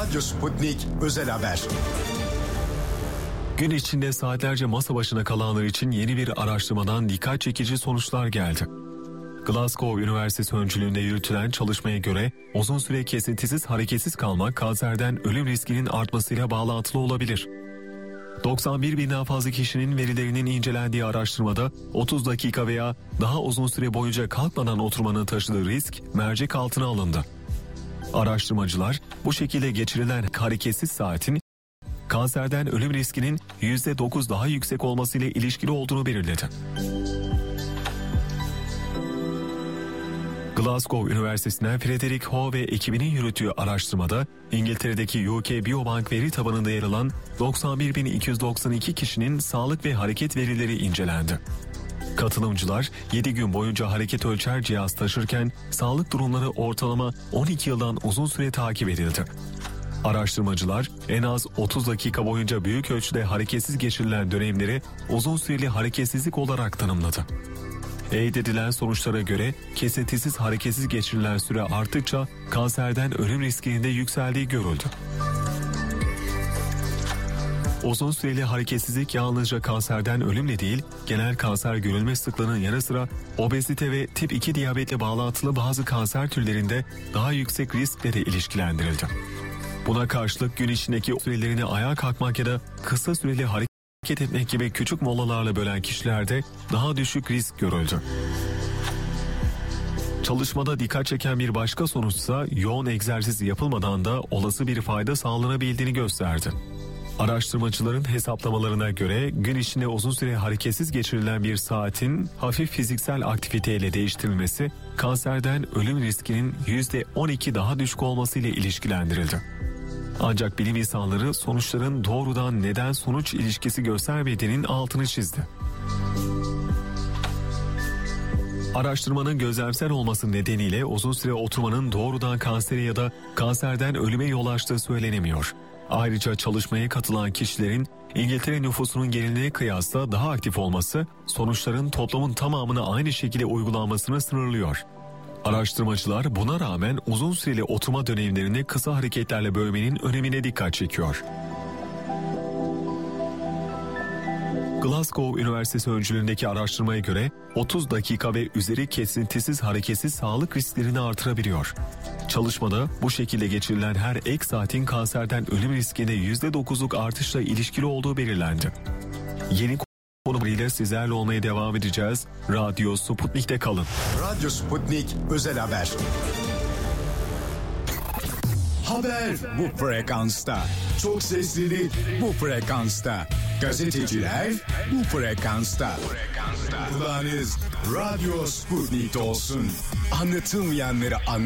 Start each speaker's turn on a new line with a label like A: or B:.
A: Radyo Sputnik Özel Haber.
B: Gün içinde saatlerce masa başına kalanlar için yeni bir araştırmadan dikkat çekici sonuçlar geldi. Glasgow Üniversitesi öncülüğünde yürütülen çalışmaya göre uzun süre kesintisiz hareketsiz kalmak kanserden ölüm riskinin artmasıyla bağlantılı olabilir. 91 binden fazla kişinin verilerinin incelendiği araştırmada 30 dakika veya daha uzun süre boyunca kalkmadan oturmanın taşıdığı risk mercek altına alındı. Araştırmacılar bu şekilde geçirilen hareketsiz saatin kanserden ölüm riskinin %9 daha yüksek olmasıyla ilişkili olduğunu belirledi. Glasgow Üniversitesi'nden Frederick Ho ve ekibinin yürüttüğü araştırmada İngiltere'deki UK Biobank veri tabanında yer alan 91.292 kişinin sağlık ve hareket verileri incelendi. Katılımcılar 7 gün boyunca hareket ölçer cihaz taşırken sağlık durumları ortalama 12 yıldan uzun süre takip edildi. Araştırmacılar en az 30 dakika boyunca büyük ölçüde hareketsiz geçirilen dönemleri uzun süreli hareketsizlik olarak tanımladı. Elde edilen sonuçlara göre kesintisiz hareketsiz geçirilen süre arttıkça kanserden ölüm riskinin de yükseldiği görüldü. Uzun süreli hareketsizlik yalnızca kanserden ölümle değil, genel kanser görülme sıklığının yanı sıra obezite ve tip 2 diyabetle bağlantılı bazı kanser türlerinde daha yüksek riskle de ilişkilendirildi. Buna karşılık gün içindeki sürelerini ayağa kalkmak ya da kısa süreli hareket etmek gibi küçük molalarla bölen kişilerde daha düşük risk görüldü. Çalışmada dikkat çeken bir başka sonuçsa yoğun egzersiz yapılmadan da olası bir fayda sağlanabildiğini gösterdi. Araştırmacıların hesaplamalarına göre gün içinde uzun süre hareketsiz geçirilen bir saatin hafif fiziksel aktiviteyle değiştirilmesi kanserden ölüm riskinin %12 daha düşük olmasıyla ilişkilendirildi. Ancak bilim insanları sonuçların doğrudan neden-sonuç ilişkisi göstermediğinin altını çizdi. Araştırmanın gözlemsel olması nedeniyle uzun süre oturmanın doğrudan kansere ya da kanserden ölüme yol açtığı söylenemiyor. Ayrıca çalışmaya katılan kişilerin İngiltere nüfusunun geneline kıyasla daha aktif olması sonuçların toplumun tamamına aynı şekilde uygulanmasını sınırlıyor. Araştırmacılar buna rağmen uzun süreli oturma dönemlerini kısa hareketlerle bölmenin önemine dikkat çekiyor. Glasgow Üniversitesi öncülüğündeki araştırmaya göre 30 dakika ve üzeri kesintisiz hareketsiz sağlık risklerini artırabiliyor. Çalışmada bu şekilde geçirilen her ek saatin kanserden ölüm riskinde %9'luk artışla ilişkili olduğu belirlendi. Yeni konularıyla sizlerle olmaya devam edeceğiz. Radyo Sputnik'te kalın.
A: Radyo Sputnik Özel Haber. Haber bu frekansta. Çok seslilik bu frekansta. Gazeteciler bu frekansta. Kulağınız Radyo Sputnik'te olsun. Anlatılmayanları